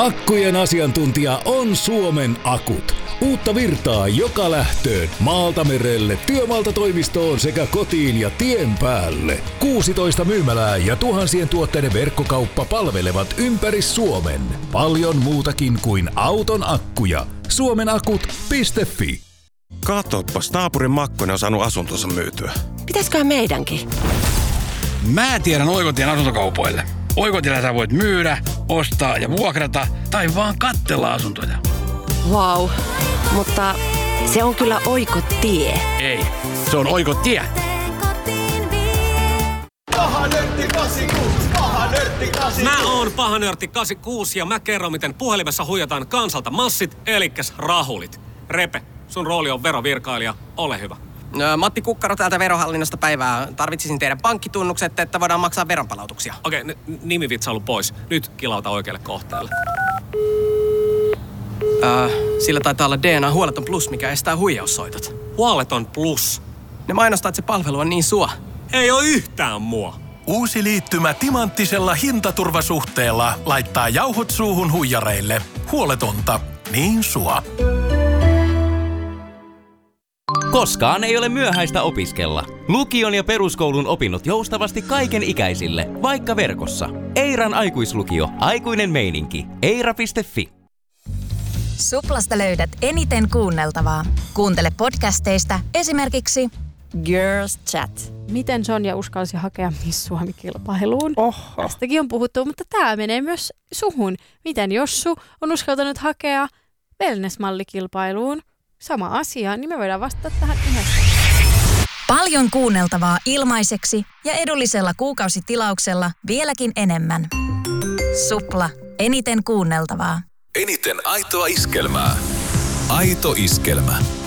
Akkujen asiantuntija on Suomen Akut. Uutta virtaa joka lähtöön, maalta merelle, työmaalta toimistoon sekä kotiin ja tien päälle. 16 myymälää ja tuhansien tuotteiden verkkokauppa palvelevat ympäri Suomen. Paljon muutakin kuin auton akkuja. Suomenakut.fi. Katoppas, naapurin Makkonen on saanut asuntonsa myytyä. Pitäisköhän meidänkin? Mä tiedän Oikotien asuntokaupoille. Oikotiellä sä voit myydä, ostaa ja vuokrata tai vaan katsella asuntoja. Vau, mutta se on kyllä Oikotie. Ei, se on Oikotie. Paha nörtti 86, paha nörtti 86. Mä oon paha nörtti 86 ja mä kerron, miten puhelimessa huijataan kansalta massit, elikkäs rahulit. Repe, sun rooli on verovirkailija, ole hyvä. Matti Kukkaro täältä Verohallinnosta päivää. Tarvitsisin teidän pankkitunnukset, että voidaan maksaa veronpalautuksia. Okei, nimivitsailu pois. Nyt kilauta oikealle kohteelle. Sillä taitaa olla DNA Huoleton Plus, mikä estää huijaussoitot. Huoleton Plus. Ne mainostaa, että se palvelu on niin sua. Ei oo yhtään mua. Uusi liittymä timanttisella hintaturvasuhteella laittaa jauhot suuhun huijareille. Huoletonta, niin sua. Koskaan ei ole myöhäistä opiskella. Lukion ja peruskoulun opinnot joustavasti kaiken ikäisille, vaikka verkossa. Eiran aikuislukio, aikuinen meininki. Eira.fi. Suplasta löydät eniten kuunneltavaa. Kuuntele podcasteista esimerkiksi Girls Chat. Miten Sonja uskalsi hakea Miss Suomi-kilpailuun? Oho. Tästäkin on puhuttu, mutta tämä menee myös suhun. Miten Jossu on uskaltanut hakea wellness-mallikilpailuun? Sama asia, niin me voidaan vastata tähän yhdessä. Paljon kuunneltavaa ilmaiseksi ja edullisella kuukausitilauksella vieläkin enemmän. Supla. Eniten kuunneltavaa. Eniten aitoa iskelmää. Aito iskelmä.